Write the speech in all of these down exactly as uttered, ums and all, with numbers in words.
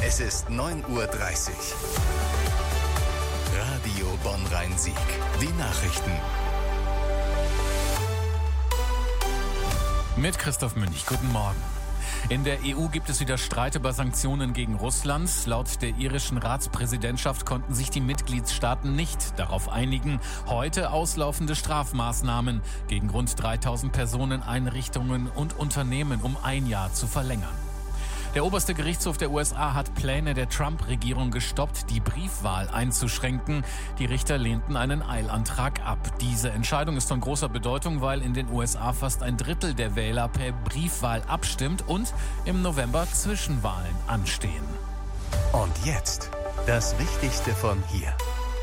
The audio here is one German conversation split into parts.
Es ist neun Uhr dreißig. Radio Bonn-Rhein-Sieg. Die Nachrichten. Mit Christoph Münch. Guten Morgen. In der E U gibt es wieder Streit über Sanktionen gegen Russland. Laut der irischen Ratspräsidentschaft konnten sich die Mitgliedstaaten nicht darauf einigen, heute auslaufende Strafmaßnahmen gegen rund dreitausend Personen, Einrichtungen und Unternehmen um ein Jahr zu verlängern. Der oberste Gerichtshof der U S A hat Pläne der Trump-Regierung gestoppt, die Briefwahl einzuschränken. Die Richter lehnten einen Eilantrag ab. Diese Entscheidung ist von großer Bedeutung, weil in den U S A fast ein Drittel der Wähler per Briefwahl abstimmt und im November Zwischenwahlen anstehen. Und jetzt das Wichtigste von hier.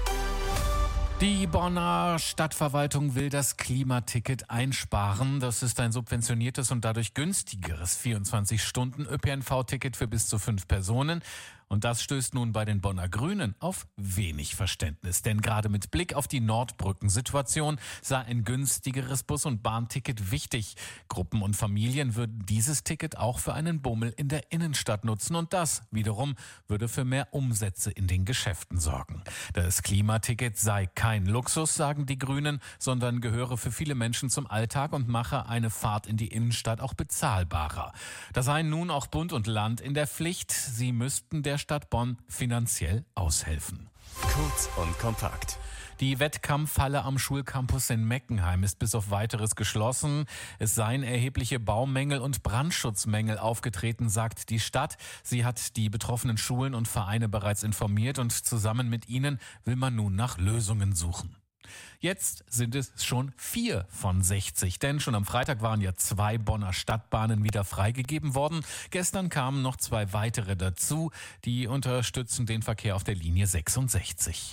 Die Bonner Stadtverwaltung will das Klimaticket einsparen. Das ist ein subventioniertes und dadurch günstigeres vierundzwanzig-Stunden-Ö P N V-Ticket für bis zu fünf Personen. Und das stößt nun bei den Bonner Grünen auf wenig Verständnis. Denn gerade mit Blick auf die Nordbrücken-Situation sei ein günstigeres Bus- und Bahnticket wichtig. Gruppen und Familien würden dieses Ticket auch für einen Bummel in der Innenstadt nutzen. Und das wiederum würde für mehr Umsätze in den Geschäften sorgen. Das Klimaticket sei kein Luxus, sagen die Grünen, sondern gehöre für viele Menschen zum Alltag und mache eine Fahrt in die Innenstadt auch bezahlbarer. Da seien nun auch Bund und Land in der Pflicht. Sie müssten der Stadt Bonn finanziell aushelfen. Kurz und kompakt. Die Wettkampfhalle am Schulcampus in Meckenheim ist bis auf Weiteres geschlossen. Es seien erhebliche Baumängel und Brandschutzmängel aufgetreten, sagt die Stadt. Sie hat die betroffenen Schulen und Vereine bereits informiert und zusammen mit ihnen will man nun nach Lösungen suchen. Jetzt sind es schon vier von sechzig, denn schon am Freitag waren ja zwei Bonner Stadtbahnen wieder freigegeben worden. Gestern kamen noch zwei weitere dazu, die unterstützen den Verkehr auf der Linie sechsundsechzig.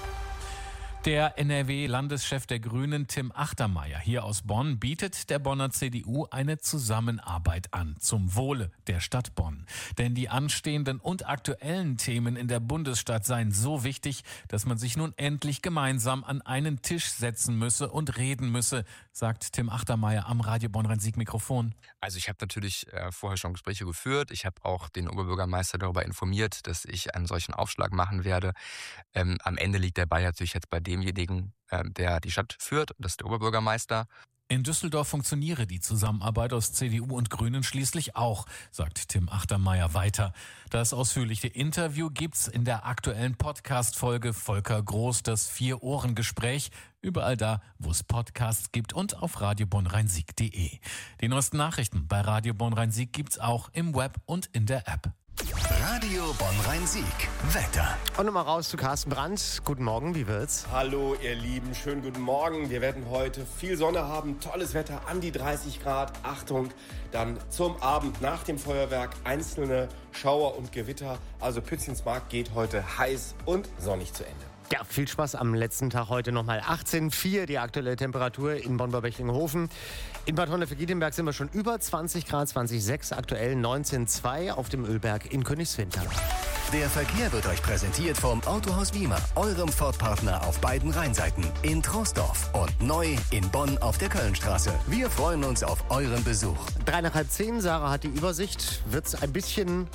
Der N R W-Landeschef der Grünen, Tim Achtermeier, hier aus Bonn, bietet der Bonner C D U eine Zusammenarbeit an, zum Wohle der Stadt Bonn. Denn die anstehenden und aktuellen Themen in der Bundesstadt seien so wichtig, dass man sich nun endlich gemeinsam an einen Tisch setzen müsse und reden müsse, sagt Tim Achtermeier am Radio Bonn-Rhein-Sieg-Mikrofon. Also ich habe natürlich äh, vorher schon Gespräche geführt. Ich habe auch den Oberbürgermeister darüber informiert, dass ich einen solchen Aufschlag machen werde. Ähm, am Ende liegt der Ball natürlich jetzt bei demjenigen, äh, der die Stadt führt, das ist der Oberbürgermeister. In Düsseldorf funktioniere die Zusammenarbeit aus C D U und Grünen schließlich auch, sagt Tim Achtermeier weiter. Das ausführliche Interview gibt's in der aktuellen Podcast-Folge Volker Groß, das Vier-Ohren-Gespräch, überall da, wo es Podcasts gibt und auf radio bonn rhein sieg punkt de. Die neuesten Nachrichten bei Radio Bonn-Rhein-Sieg gibt's auch im Web und in der App. Radio Bonn-Rhein-Sieg. Wetter. Und nochmal raus zu Carsten Brandt. Guten Morgen, wie wird's? Hallo ihr Lieben, schönen guten Morgen. Wir werden heute viel Sonne haben, tolles Wetter, an die dreißig Grad. Achtung, dann zum Abend nach dem Feuerwerk einzelne Schauer und Gewitter. Also Pützchensmarkt geht heute heiß und sonnig zu Ende. Ja, viel Spaß am letzten Tag heute nochmal. achtzehn Komma vier die aktuelle Temperatur in Bonn-Bechtlinghofen. In Bad Honnef-Gietenberg sind wir schon über zwanzig Grad, zwanzig Komma sechs, aktuell neunzehn Komma zwei auf dem Ölberg in Königswinter. Der Verkehr wird euch präsentiert vom Autohaus Wiemer, eurem Ford-Partner auf beiden Rheinseiten, in Troisdorf und neu in Bonn auf der Kölnstraße. Wir freuen uns auf euren Besuch. Drei nach halb zehn, Sarah hat die Übersicht. Wird's ein bisschen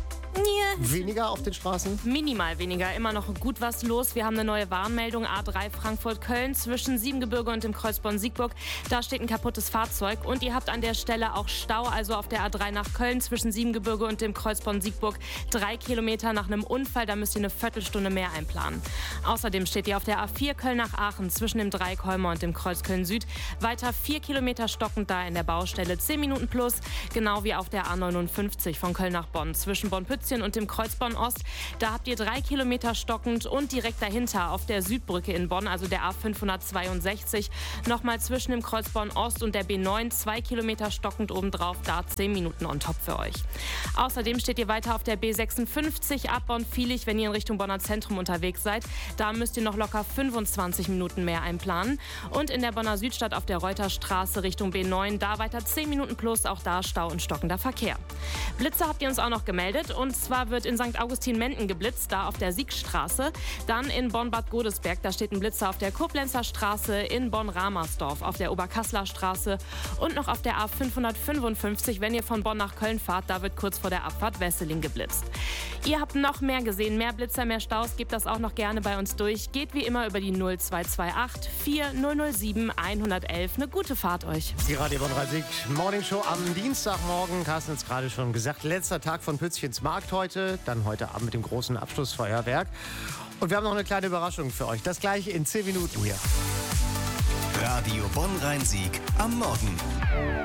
Ja. weniger auf den Straßen? Minimal weniger, immer noch gut was los. Wir haben eine neue Warnmeldung, A drei Frankfurt-Köln zwischen Siebengebirge und dem Kreuz Bonn-Siegburg. Da steht ein kaputtes Fahrzeug und ihr habt an der Stelle auch Stau, also auf der A drei nach Köln zwischen Siebengebirge und dem Kreuz Bonn-Siegburg. Drei Kilometer nach einem Unfall, da müsst ihr eine Viertelstunde mehr einplanen. Außerdem steht ihr auf der A vier Köln nach Aachen zwischen dem Dreieck Holmer und dem Kreuz Köln-Süd. Weiter vier Kilometer stockend da in der Baustelle, zehn Minuten plus. Genau wie auf der A neunundfünfzig von Köln nach Bonn zwischen Bonn-Pützchen und dem Kreuz Bonn-Ost. Da habt ihr drei Kilometer stockend und direkt dahinter auf der Südbrücke in Bonn, also der A fünfhundertzweiundsechzig, nochmal zwischen dem Kreuz Bonn-Ost und der B neun, zwei Kilometer stockend obendrauf, da zehn Minuten on top für euch. Außerdem steht ihr weiter auf der B sechsundfünfzig ab Bonn-Vielig, wenn ihr in Richtung Bonner Zentrum unterwegs seid. Da müsst ihr noch locker fünfundzwanzig Minuten mehr einplanen. Und in der Bonner Südstadt auf der Reuterstraße Richtung B neun, da weiter zehn Minuten plus, auch da Stau und stockender Verkehr. Blitze habt ihr uns auch noch gemeldet und zwar wird in Sankt Augustin-Menden geblitzt, da auf der Siegstraße. Dann in Bonn-Bad Godesberg, da steht ein Blitzer auf der Koblenzer Straße, in Bonn-Ramersdorf auf der Oberkasseler Straße und noch auf der A fünfhundertfünfundfünfzig, wenn ihr von Bonn nach Köln fahrt, da wird kurz vor der Abfahrt Wesseling geblitzt. Ihr habt noch mehr gesehen, mehr Blitzer, mehr Staus, gebt das auch noch gerne bei uns durch. Geht wie immer über die null zwei zwei acht vier null null sieben eins eins eins. Eine gute Fahrt euch. Die Radio Bonn Rhein-Sieg Morning Show am Dienstagmorgen. Carsten hat es gerade schon gesagt. Letzter Tag von Pützchens Markt heute. Dann heute Abend mit dem großen Abschlussfeuerwerk. Und wir haben noch eine kleine Überraschung für euch. Das gleiche in zehn Minuten hier. Radio Bonn Rhein-Sieg am Morgen.